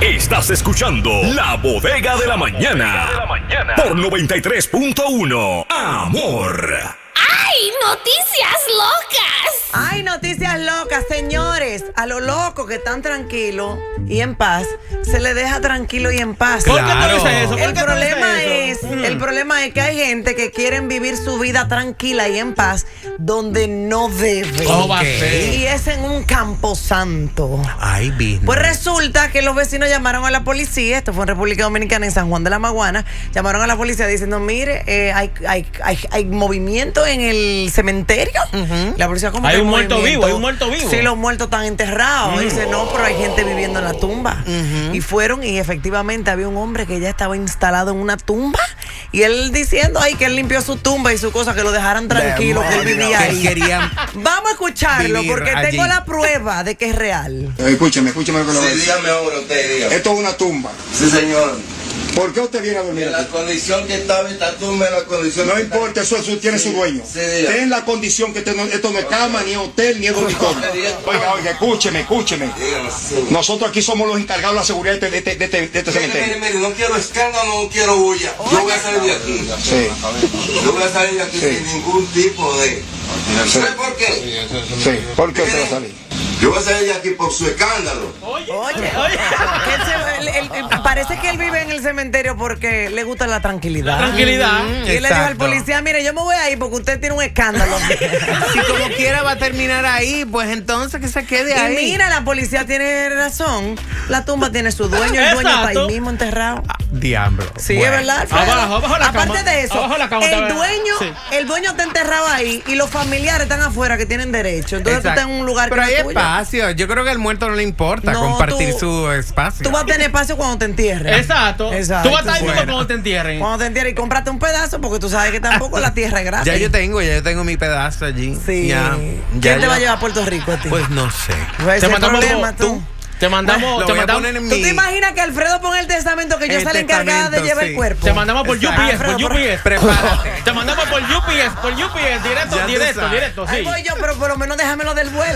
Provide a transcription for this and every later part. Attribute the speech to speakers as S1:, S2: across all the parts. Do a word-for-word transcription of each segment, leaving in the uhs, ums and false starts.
S1: Estás escuchando La Bodega de la Mañana por noventa y tres punto uno. Amor.
S2: ¡Ay, noticias locas!
S3: ¡Ay, noticias locas, señores! A lo loco que están tranquilos y en paz, se les deja tranquilo y en paz.
S4: ¿Por qué tú dices eso? ¿Por
S3: El
S4: qué tú
S3: problema
S4: dices
S3: es,
S4: eso? Mm.
S3: el problema es que hay gente que quieren vivir su vida tranquila y en paz donde no debe.
S4: ¿Cómo va a ser?
S3: Y es en un camposanto.
S5: Ay, business.
S3: Pues resulta que los vecinos llamaron a la policía, esto fue en República Dominicana, en San Juan de la Maguana, llamaron a la policía diciendo, mire, eh, hay, hay, hay, hay movimiento en el cementerio.
S5: Uh-huh.
S3: La policía, ¿cómo
S4: Hay
S3: que
S4: un muerto
S3: movimiento?
S4: vivo, hay un muerto vivo.
S3: Sí, los muertos están enterrados.
S4: Mm.
S3: Dice, no, pero hay gente viviendo en la tumba.
S5: Uh-huh.
S3: Y fueron y efectivamente había un hombre que ya estaba instalado en una tumba y él diciendo ahí que él limpió su tumba y su cosa, que lo dejaran tranquilo, que él vivía
S5: Que
S3: ahí.
S5: él quería
S3: Vamos a escucharlo
S5: vivir
S3: porque
S5: allí.
S3: tengo la prueba de que es real.
S6: Eh, Escúcheme, escúcheme lo que le voy a
S7: Sí,
S6: decir.
S7: dígame ahora usted, dígame.
S6: Esto es una tumba.
S7: Sí, señor.
S6: ¿Por qué usted viene a dormir
S7: En la
S6: aquí?
S7: condición que estaba esta tumba, en la condición
S6: No
S7: que
S6: importa, eso, eso tiene
S7: Sí,
S6: su dueño.
S7: sí, diga.
S6: Ten la condición que esto no, esto no es cama, ni hotel, ni es dormitorio. Oiga, oiga, escúcheme, escúcheme.
S7: Dígame, sí.
S6: Nosotros aquí somos los encargados de la seguridad de este, de este, de este
S7: Mire, mire,
S6: cementerio.
S7: mire, no quiero escándalo, no quiero bulla. Yo voy a salir de aquí.
S6: Sí,
S7: Yo voy a salir de aquí
S6: Sí.
S7: sin ningún tipo de... ¿Sabe por qué?
S6: sí. ¿Por qué usted va a salir?
S7: Yo voy a salir de aquí por su escándalo.
S4: Oye,
S3: Oye,
S4: oye.
S3: que él se- él- él- él- parece que él vive en el cementerio porque le gusta la tranquilidad.
S4: La tranquilidad.
S3: Y él le dijo al
S5: Exacto.
S3: policía, mire, yo me voy a ir porque usted tiene un escándalo.
S5: Si como quiera va a terminar ahí, pues entonces que se quede
S3: Y
S5: ahí.
S3: mira, la policía tiene razón. La tumba tiene su dueño, el dueño está
S4: Exacto.
S3: ahí mismo enterrado.
S5: Diablo.
S3: Sí,
S5: Bueno.
S3: es verdad, Alfredo.
S4: Abajo, abajo la
S3: Aparte
S4: cama.
S3: de eso,
S4: Abajo la cama
S3: el
S4: está-
S3: dueño,
S4: sí.
S3: el dueño está enterrado ahí y los familiares están afuera que tienen derecho. Entonces tú
S5: Exacto.
S3: estás en un lugar
S5: Pero
S3: que
S5: hay
S3: no es tuyo.
S5: espacio. Yo creo que al muerto no le importa
S3: No,
S5: compartir
S3: tú-
S5: su espacio.
S3: Tú vas a tener espacio cuando te entierres.
S4: Exacto.
S3: Exacto.
S4: Tú vas a estar ahí mismo
S5: Bueno.
S4: cuando te entierren.
S3: Cuando te entierres y cómprate un pedazo porque tú sabes que tampoco la tierra es gratis.
S5: Ya yo tengo, ya yo tengo mi pedazo allí.
S3: Sí.
S5: Ya,
S3: ¿Quién
S5: ya
S3: te
S5: yo-
S3: va a llevar a Puerto Rico a ti?
S5: Pues no sé.
S3: Pues ese
S4: Te
S3: es el
S4: mandamos
S3: problema,
S4: tú.
S3: tú.
S4: Te mandamos,
S5: Lo
S4: te
S5: voy a
S4: mandamos,
S5: poner en
S3: ¿Tú
S5: mi...
S3: te imaginas que Alfredo ponga el testamento que yo
S5: El
S3: sea la encargada de
S5: testamento,
S3: llevar
S5: sí.
S3: el cuerpo?
S4: te mandamos por U P S, por
S3: Alfredo,
S4: U P S.
S5: Prepárate.
S4: Te mandamos por U P S, por U P S, directo,
S5: Ya tú
S4: directo,
S5: sabes.
S4: directo,
S3: Ahí
S4: sí.
S3: voy yo, pero por lo menos déjamelo del vuelo.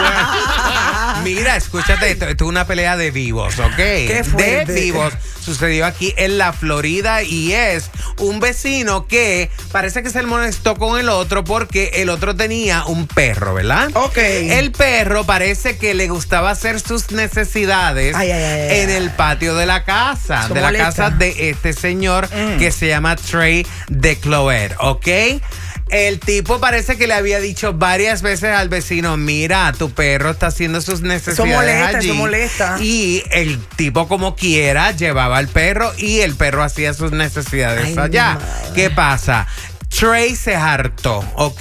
S5: Mira, escúchate esto, esto es una pelea de vivos, ¿ok?
S3: Qué fuerte.
S5: De vivos. Sucedió aquí en la Florida y es un vecino que parece que se molestó con el otro porque el otro tenía un perro, ¿verdad?
S3: Ok.
S5: El perro parece que le gustaba hacer sus necesidades
S3: Ay, ay, ay, ay.
S5: en el patio de la casa,
S3: Eso
S5: de la
S3: molesta.
S5: casa de este señor
S4: Mm.
S5: que se llama Trey de Clover, ¿ok? El tipo parece que le había dicho varias veces al vecino, mira, tu perro está haciendo sus necesidades
S3: molesta,
S5: allí.
S3: eso molesta.
S5: Y el tipo como quiera llevaba al perro y el perro hacía sus necesidades
S3: Ay,
S5: allá.
S3: mi madre.
S5: ¿Qué pasa? Trey se hartó, ¿ok?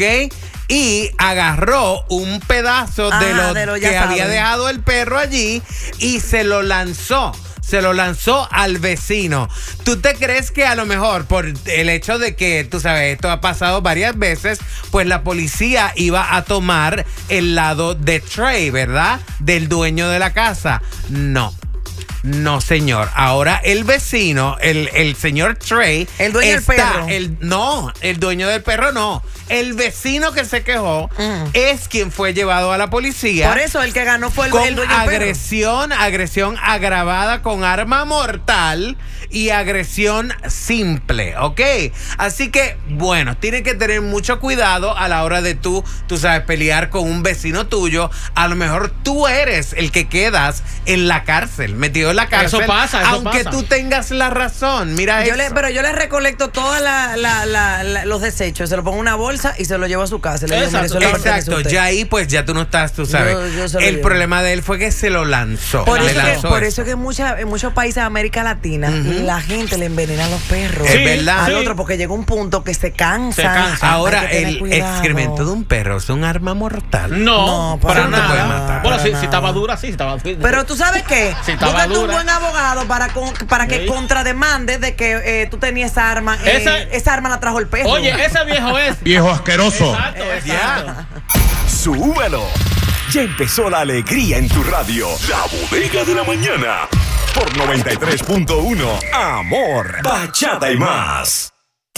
S5: Y agarró un pedazo de
S3: Ajá,
S5: lo
S3: de lo ya
S5: que había
S3: saben.
S5: dejado el perro allí y se lo lanzó. Se lo lanzó al vecino. ¿Tú te crees que a lo mejor por el hecho de que, tú sabes, esto ha pasado varias veces, pues la policía iba a tomar el lado de Trey, ¿verdad? Del dueño de la casa. No. No, señor. Ahora el vecino, el, el señor Trey.
S3: El dueño del
S5: está-
S3: perro.
S5: el- no, el dueño del perro no. El vecino que se quejó
S3: Mm.
S5: es quien fue llevado a la policía.
S3: Por eso el que ganó fue el,
S5: Con
S3: el dueño del perro.
S5: agresión, agresión agravada con arma mortal y agresión simple, ¿ok? Así que, bueno, tienes que tener mucho cuidado a la hora de tú, tú sabes, pelear con un vecino tuyo. A lo mejor tú eres el que quedas en la cárcel, metido en la cárcel.
S4: Eso pasa, eso
S5: aunque
S4: pasa.
S5: tú tengas la razón. Mira
S3: Yo
S5: eso.
S3: le, pero yo le recolecto todos la, la, la, la- los desechos, se lo pongo en una bolsa y se lo llevo a su casa. Y le digo, mire, eso le pertenece a
S5: Exacto,
S3: usted.
S5: ya ahí pues ya tú no estás, tú sabes.
S3: Yo- yo se lo
S5: el
S3: llevo.
S5: problema de él fue que se lo lanzó.
S3: Por
S5: le
S3: eso, que,
S5: lanzó
S3: por
S5: eso.
S3: eso que en, mucha- en muchos países de América Latina la gente le envenena a los perros.
S5: Es verdad.
S3: Al
S4: sí.
S3: otro, porque llega un punto que se cansa.
S4: Se cansa.
S5: Ahora,
S3: Hay que tener
S5: el
S3: cuidado.
S5: excremento de un perro es un arma mortal.
S4: No,
S3: No,
S4: para
S3: para
S5: nada.
S4: nada.
S5: Te puede matar.
S4: Bueno,
S3: Para
S4: si,
S3: nada.
S4: si estaba dura, sí, si estaba dura.
S3: Pero tú sabes qué,
S4: Sí, estaba
S3: búscate un
S4: dura.
S3: buen abogado para, con- para que
S4: Sí.
S3: contrademande de que eh, tú tenías esa arma. eh,
S4: Esa-
S3: esa arma la trajo el perro.
S4: Oye, ese viejo es.
S6: Viejo asqueroso.
S4: Exacto, exacto.
S1: Súbelo. Ya empezó la alegría en tu radio. La Bodega de la Mañana por noventa y tres punto uno. Amor, bachata y más.